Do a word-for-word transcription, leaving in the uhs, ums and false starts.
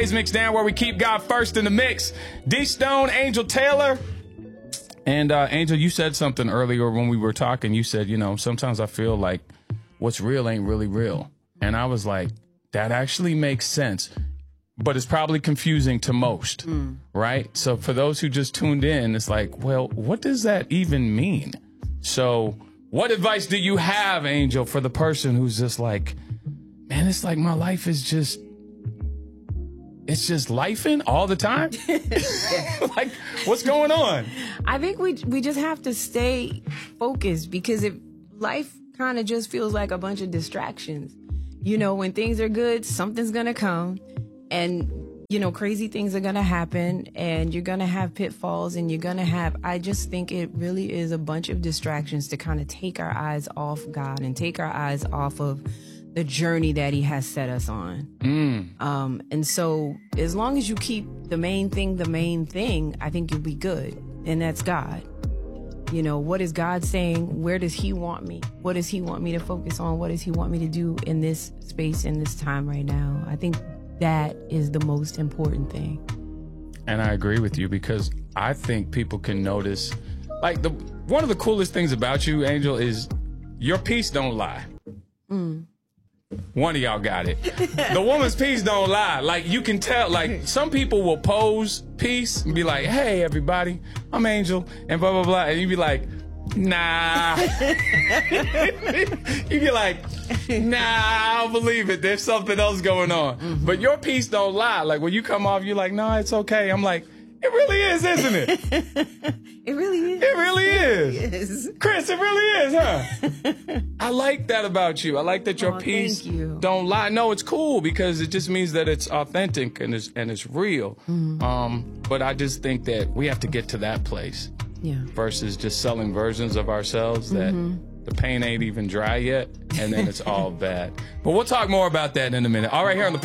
Mix down where we keep God first in the mix. D Stone, Angel Taylor. And uh, Angel, you said something earlier when we were talking. You said, you know, sometimes I feel like what's real ain't really real. And I was like, that actually makes sense. But it's probably confusing to most, mm. right? So for those who just tuned in, it's like, well, what does that even mean? So what advice do you have, Angel, for the person who's just like, man, it's like my life is just, it's just lifing all the time? Like, what's going on? I think we we just have to stay focused, because if life kind of just feels like a bunch of distractions. You know, when things are good, something's going to come, and, you know, crazy things are going to happen, and you're going to have pitfalls, and you're going to have, I just think it really is a bunch of distractions to kind of take our eyes off God and take our eyes off of the journey that he has set us on. Mm. Um, and so as long as you keep the main thing, the main thing, I think you'll be good. And that's God. You know, what is God saying? Where does he want me? What does he want me to focus on? What does he want me to do in this space, in this time right now? I think that is the most important thing. And I agree with you, because I think people can notice, like, the one of the coolest things about you, Angel, is your peace don't lie. Mm. One of y'all got it. The woman's peace don't lie. Like, you can tell, like, some people will pose peace and be like, hey, everybody, I'm Angel, and blah, blah, blah. And you be like, nah. You be like, nah, I don't believe it. There's something else going on. Mm-hmm. But your peace don't lie. Like, when you come off, you're like, no, it's okay. I'm like, it really is, isn't it? It really is. It really is. It is. Chris, it really is, huh? I like that about you. I like that your oh, peace you. don't lie. No, it's cool, because it just means that it's authentic and it's, and it's real. Mm-hmm. Um, but I just think that we have to get to that place. Yeah. Versus just selling versions of ourselves that mm-hmm. the paint ain't even dry yet, and then it's all bad. But we'll talk more about that in a minute. All right, here on the